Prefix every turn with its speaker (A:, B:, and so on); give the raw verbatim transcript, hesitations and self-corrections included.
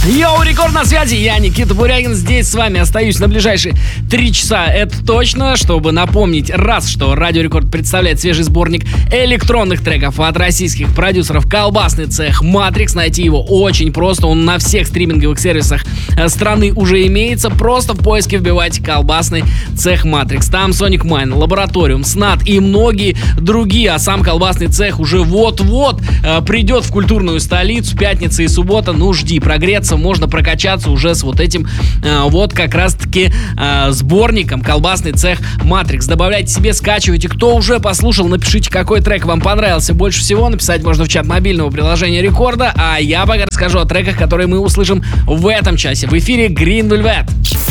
A: Йоу, рекорд на связи, я Никита Бурягин, здесь с вами остаюсь на ближайшие три часа, это точно, чтобы напомнить раз, что Радио Рекорд представляет свежий сборник электронных треков от российских продюсеров «Колбасный цех Matrix». Найти его очень просто, он на всех стриминговых сервисах страны уже имеется, просто в поиске вбивайте «Колбасный цех Matrix». Там Sonic Mine, Лабораториум, снат и многие другие, а сам «Колбасный цех» уже вот-вот э, придет в культурную столицу, пятница и суббота, ну жди, прогреться, можно прокачаться уже с вот этим э, вот как раз-таки э, сборником «Колбасный цех Matrix». Добавляйте себе, скачивайте. Кто уже послушал, напишите, какой трек вам понравился больше всего. Написать можно в чат мобильного приложения Рекорда. А я пока расскажу о треках, которые мы услышим в этом часе. В эфире Green Velvet.